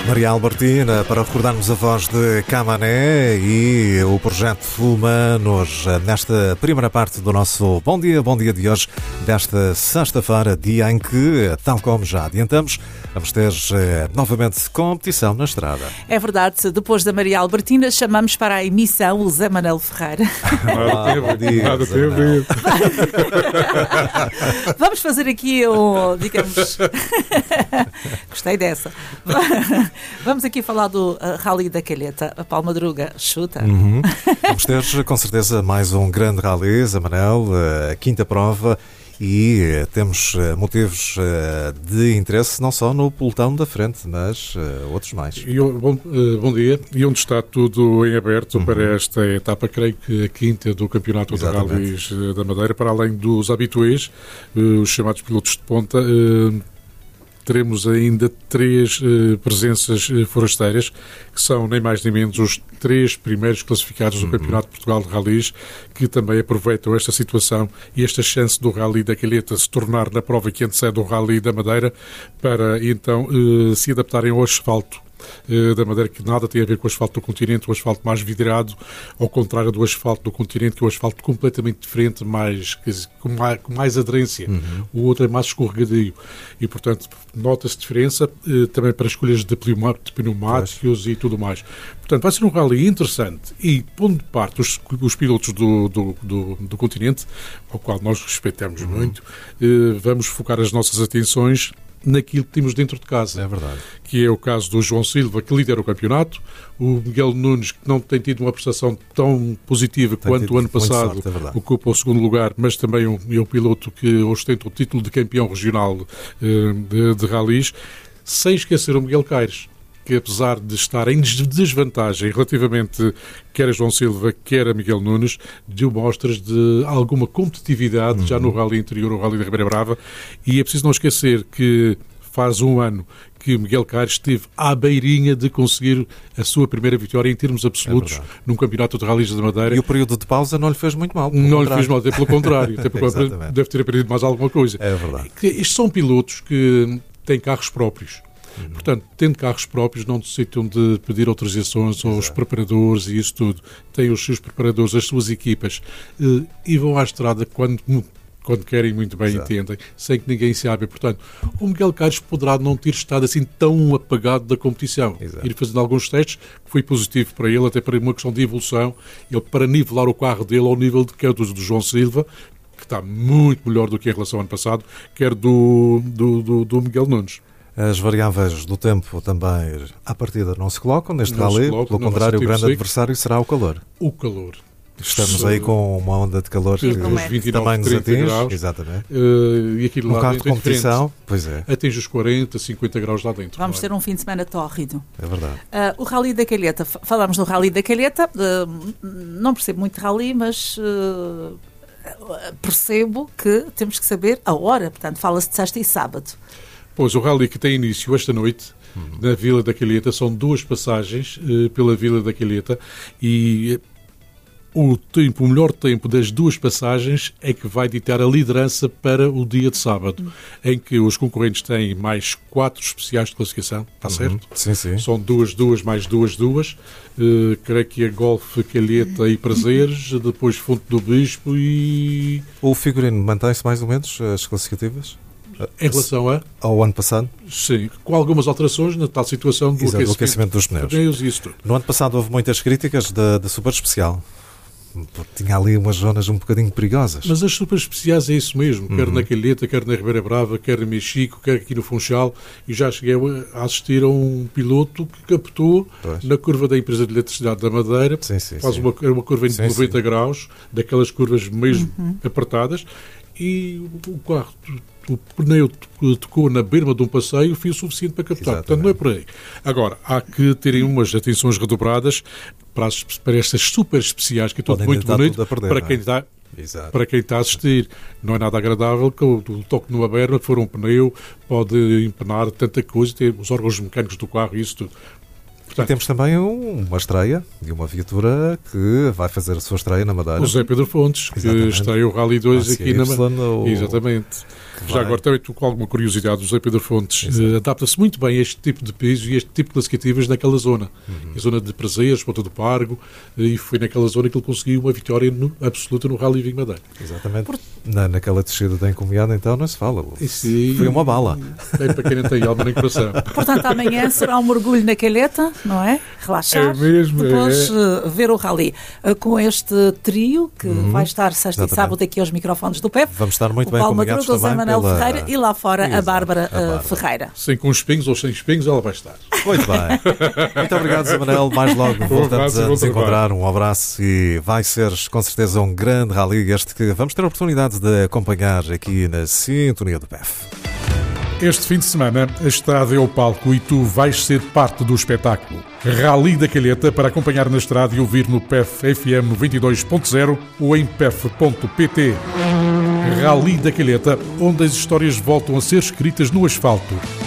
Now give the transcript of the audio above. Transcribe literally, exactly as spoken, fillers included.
Maria Albertina, para recordarmos a voz de Camané e o projeto Humanos nesta primeira parte do nosso Bom Dia, Bom Dia de hoje, desta sexta-feira, dia em que, tal como já adiantamos, vamos ter eh, novamente competição na estrada. É verdade, depois da Maria Albertina chamamos para a emissão o Zé Manel Ferreira. Olá, bom dia, Nada Zé Manel. Vamos fazer aqui um, digamos... Gostei dessa. Vamos aqui falar do uh, Rally da Calheta. A Paulo Madruga, chuta. Uhum. Vamos ter, com certeza, mais um grande rally, Zé Manel, a quinta prova, e uh, temos uh, motivos uh, de interesse não só no pelotão da frente, mas uh, outros mais. E, bom, uh, bom dia. E onde está tudo em aberto uhum. para esta etapa, creio que a quinta do Campeonato Exatamente. de Rallys da Madeira, para além dos habituês, uh, os chamados pilotos de ponta, uh, teremos ainda três uh, presenças uh, forasteiras, que são nem mais nem menos os três primeiros classificados do uhum. Campeonato de Portugal de Rallys, que também aproveitam esta situação e esta chance do Rally da Calheta se tornar na prova que antecede o Rally da Madeira, para então uh, se adaptarem ao asfalto da Madeira, que nada tem a ver com o asfalto do continente, o asfalto mais vidrado, ao contrário do asfalto do continente, que é um asfalto completamente diferente, mais, com, mais com mais aderência. Uhum. O outro é mais escorregadio. E, portanto, nota-se diferença eh, também para escolhas de pneumáticos pois. E tudo mais. Portanto, vai ser um rally interessante e, pondo de parte os, os pilotos do, do, do, do continente, ao qual nós respeitamos uhum. muito, eh, vamos focar as nossas atenções naquilo que temos dentro de casa. É verdade. Que é o caso do João Silva, que lidera o campeonato, o Miguel Nunes, que não tem tido uma prestação tão positiva tem quanto o ano passado, sorte, é ocupa o segundo lugar, mas também um, é um piloto que ostenta o título de campeão regional eh, de, de rallies, sem esquecer o Miguel Caires, que apesar de estar em desvantagem relativamente quer a João Silva, quer a Miguel Nunes, deu mostras de alguma competitividade uhum. já no rally anterior, o Rally da Ribeira Brava, e é preciso não esquecer que faz um ano que o Miguel Caires esteve à beirinha de conseguir a sua primeira vitória em termos absolutos é num campeonato de rallies da Madeira. E o período de pausa não lhe fez muito mal. Não lhe fez mal, até pelo contrário. Até porque deve ter aprendido mais alguma coisa. É verdade. Estes são pilotos que têm carros próprios. Uhum. Portanto, tendo carros próprios, não necessitam de pedir autorizações aos Exato. Preparadores e isso tudo. Têm os seus preparadores, as suas equipas, e vão à estrada quando, quando querem, muito bem, Exato. Entendem, sem que ninguém se abra. Portanto, o Miguel Caires poderá não ter estado assim tão apagado da competição. Exato. Ir fazendo alguns testes, que foi positivo para ele, até para uma questão de evolução, ele para nivelar o carro dele ao nível de que é do, do João Silva, que está muito melhor do que em relação ao ano passado, quer do, do, do, do Miguel Nunes. As variáveis do tempo também, à partida, não se colocam neste rally. Pelo contrário, o grande seco. Adversário será o calor. O calor. Estamos aí com uma onda de calor que vinte e nove, também nos atinge. Graus. Exatamente. Uh, e aquilo um lá carro de dentro competição, é pois é. Atinge os quarenta, cinquenta graus lá dentro. Vamos ter um fim de semana tórrido. É verdade. Uh, o Rally da Calheta. Falámos do Rally da Calheta. Uh, não percebo muito de rally, mas... Uh, percebo que temos que saber a hora. Portanto, fala-se de sexta e sábado. Pois, o rally que tem início esta noite uhum. na Vila da Calheta, são duas passagens uh, pela Vila da Calheta, e o tempo, o melhor tempo das duas passagens é que vai ditar a liderança para o dia de sábado, uhum. em que os concorrentes têm mais quatro especiais de classificação, está uhum. certo? Sim, sim. São duas, duas, mais duas, duas. Uh, creio que a Golfe, Calheta e Prazeres, depois Fonte do Bispo e... O figurino mantém-se mais ou menos as classificativas? Em relação a? Ao ano passado? Sim, com algumas alterações na tal situação do Exato, aquecimento, do aquecimento dos pneus. pneus e isso tudo. No ano passado houve muitas críticas da, da Super Especial. Porque tinha ali umas zonas um bocadinho perigosas. Mas as super especiais é isso mesmo, uhum. quer na Calheta, quer na Ribeira Brava, quer em Mexico, quer aqui no Funchal, e já cheguei a assistir a um piloto que captou pois. Na curva da empresa de eletricidade da Madeira, sim, sim, faz sim. Uma, uma curva de sim, noventa sim. graus, daquelas curvas mesmo uhum. apertadas, e o carro, o pneu tocou na berma de um passeio, foi o suficiente para captar. Exatamente. Portanto, não é por aí. Agora, há que terem umas atenções redobradas para, as, para estas super especiais, que é tudo muito bonito, perder, para, quem está, para quem está a assistir. Não é nada agradável que o, o toque numa berma, que for um pneu, pode empenar tanta coisa, ter os órgãos mecânicos do carro e isso tudo. Portanto, e temos também um, uma estreia de uma viatura que vai fazer a sua estreia na Madeira. O Zé Pedro Fontes, que Exatamente. estreia o Rally dois aqui na Madeira. Ou... Exatamente. Já vai. agora também estou com alguma curiosidade. O Zé Pedro Fontes uh, adapta-se muito bem a este tipo de piso e a este tipo de classificativas naquela zona. Uhum. A zona de Prazeres, Ponta do Pargo, e foi naquela zona que ele conseguiu uma vitória no, absoluta no Rally Vinho Madeira. Exatamente. Por... Na, naquela descida da encomiada, então, não se fala. Sim. Foi uma bala. Bem para quem não tem alma nem coração. Portanto, amanhã será um mergulho na calheta, não é? Relaxar. É mesmo. Depois é. uh, ver o Rally. Uh, com este trio que uhum. vai estar sexta e sábado aqui aos microfones do P E F. Vamos estar muito o bem Paulo acompanhados Madruga, o Zé Manuel pela... Ferreira e lá fora Exato. a Bárbara, a Bárbara. Uh, Ferreira. Sem com espinhos ou sem espinhos, ela vai estar. Muito bem. Muito obrigado, Zé Manuel. Mais logo voltamos a nos encontrar. Um abraço e vai ser com certeza um grande rally este que vamos ter a oportunidade de acompanhar aqui na Sintonia do P E F. Este fim de semana, a estrada é o palco e tu vais ser parte do espetáculo. Rally da Calheta para acompanhar na estrada e ouvir no P E F F M noventa e dois ponto zero ou em P E F ponto P T. Rally da Calheta, onde as histórias voltam a ser escritas no asfalto.